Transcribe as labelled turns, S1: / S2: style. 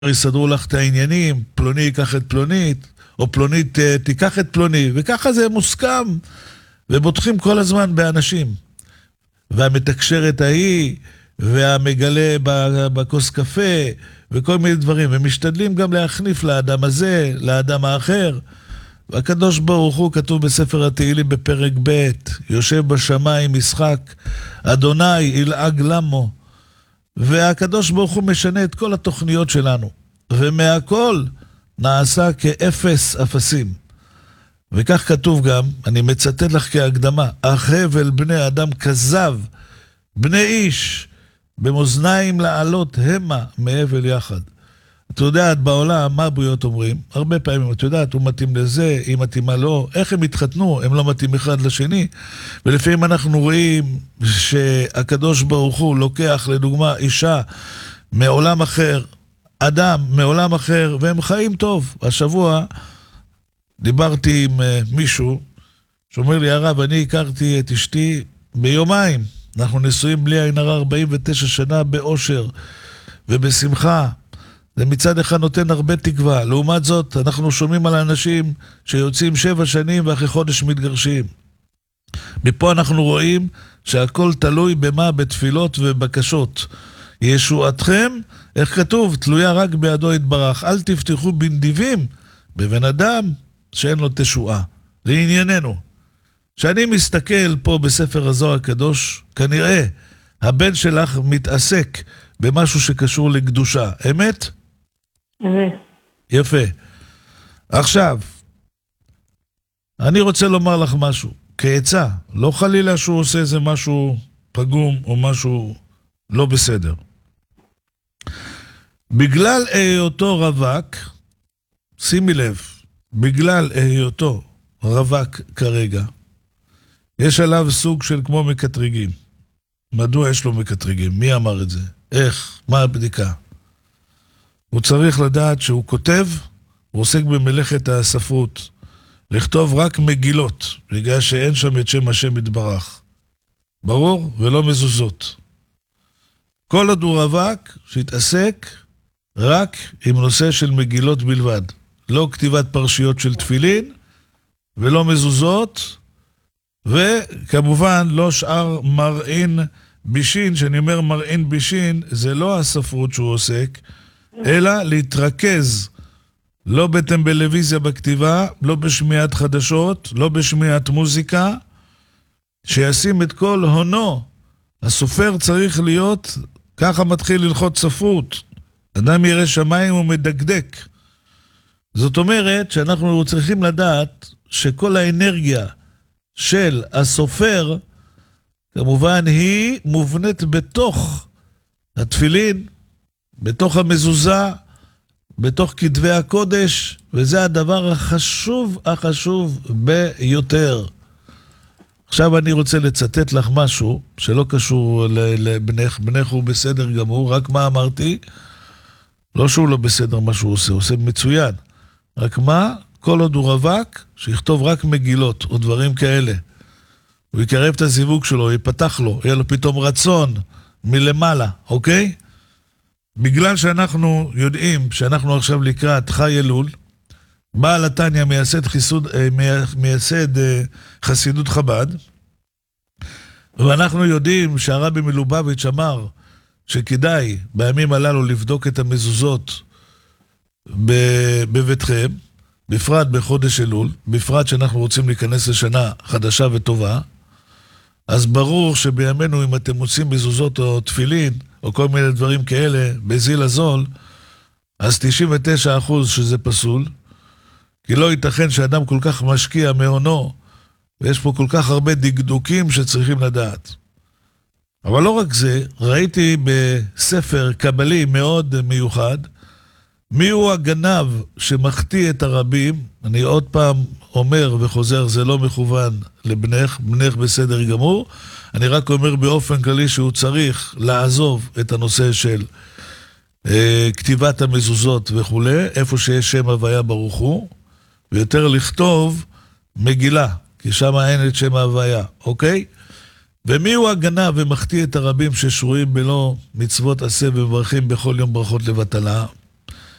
S1: יסדרו לך את העניינים, פלוני ייקח את פלונית, או פלונית תיקח את פלוני, וככה זה מוסכם, ובוטחים כל הזמן באנשים. והמתקשרת ההיא, והמגלה בכוס קפה, וכל מיני דברים, ומשתדלים גם להכניף לאדם הזה, לאדם האחר. והקדוש ברוך הוא כתוב בספר התהילים בפרק ב', יושב בשמיים משחק, אדוני ילעג למו, והקדוש ברוך הוא משנה את כל התוכניות שלנו, ומהכל נעשה כאפס אפסים. וכך כתוב גם, אני מצטט לך כהקדמה, החבל בני אדם כזב, בני איש, במאזניים לעלות המה מהבל יחד. את יודעת בעולם מה הבריות אומרים, הרבה פעמים את יודעת, הוא מתאים לזה, היא מתאימה לו, איך הם התחתנו, הם לא מתאים אחד לשני, ולפעמים אנחנו רואים שהקדוש ברוך הוא לוקח לדוגמה אישה מעולם אחר, אדם מעולם אחר, והם חיים טוב. השבוע דיברתי עם מישהו שאומר לי, הרב, אני הכרתי את אשתי ביומיים, אנחנו נשואים בלי עין הרע 49 שנה באושר ובשמחה, זה מצד אחד נותן הרבה תקווה. לעומת זאת, אנחנו שומעים על אנשים שיוצאים 7 שנים ואחרי חודש מתגרשים. מפה אנחנו רואים שהכל תלוי במה? בתפילות ובקשות. ישועתכם, איך כתוב? תלויה רק בידו יתברך. אל תפתחו בנדיבים בבן אדם שאין לו תשועה. לענייננו. כשאני מסתכל פה בספר הזוהר הקדוש, כנראה הבן שלך מתעסק במשהו שקשור לקדושה. אמת?
S2: אמת.
S1: יפה. עכשיו, אני רוצה לומר לך משהו. כעצה, לא חלילה שהוא עושה איזה משהו פגום או משהו לא בסדר. בגלל היותו רווק, שימי לב, בגלל היותו רווק כרגע, יש עליו סוג של כמו מקטרגים. מדוע יש לו מקטרגים? מי אמר את זה? איך? מה הבדיקה? הוא צריך לדעת שהוא כותב, הוא עוסק במלאכת הספרות, לכתוב רק מגילות, בגלל שאין שם את שם השם יתברך. ברור? ולא מזוזות. כל עוד הוא רווק, שהתעסק רק עם נושא של מגילות בלבד. לא כתיבת פרשיות של תפילין, ולא מזוזות, וכמובן לא שאר מראין בישין. שאני אומר מראין בישין, זה לא הספרות שהוא עוסק, אלא להתרכז, לא בטלוויזיה בכתיבה, לא בשמיעת חדשות, לא בשמיעת מוזיקה, שישים את כל הונו. הסופר צריך להיות, ככה מתחיל ללחוץ ספרות. אדם ירא שמיים ומדקדק. זאת אומרת שאנחנו צריכים לדעת שכל האנרגיה של הסופר, כמובן היא מובנית בתוך התפילין, בתוך המזוזה, בתוך כתבי הקודש, וזה הדבר החשוב ביותר. עכשיו אני רוצה לצטט לך משהו שלא קשור לבנך, בנך הוא בסדר גמור, רק מה אמרתי? לא שהוא לא בסדר מה שהוא עושה, הוא עושה מצוין. רק מה? כל עוד הוא רווק, שיכתוב רק מגילות או דברים כאלה. הוא יקרב את הזיווג שלו, ייפתח לו, יהיה לו פתאום רצון מלמעלה, אוקיי? בגלל שאנחנו יודעים שאנחנו עכשיו לקראת חי אלול, בעל התניא מייסד חסידות חב"ד, ואנחנו יודעים שהרבי מלובביץ' אמר שכדאי בימים הללו לבדוק את המזוזות בביתכם, בפרט בחודש אלול, בפרט שאנחנו רוצים להיכנס לשנה חדשה וטובה. אז ברור שבימינו אם אתם מוצאים מזוזות או תפילין או כל מיני דברים כאלה בזיל הזול, אז 99% שזה פסול, כי לא ייתכן שאדם כל כך משקיע מהונו, ויש פה כל כך הרבה דקדוקים שצריכים לדעת. אבל לא רק זה, ראיתי בספר קבלי מאוד מיוחד, מי הוא הגנב שמחטיא את הרבים. אני עוד פעם אומר וחוזר, זה לא מכוון לבנך, בנך בסדר גמור, אני רק אומר באופן כללי שהוא צריך לעזוב את הנושא של כתיבת המזוזות וכו', איפה שיש שם הוויה ברוך הוא, ויותר לכתוב מגילה, כי שם אין את שם ההוויה, אוקיי? ומי הוא הגנב ומחטיא את הרבים ששרויים בלא מצוות עשה ומברכים בכל יום ברכות לבטלה?